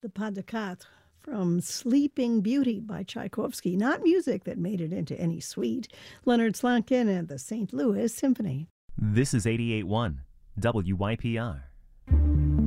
The Pas de Quatre from Sleeping Beauty by Tchaikovsky, not music that made it into any suite. Leonard Slotkin and the St. Louis Symphony. This is 88.1 WYPR.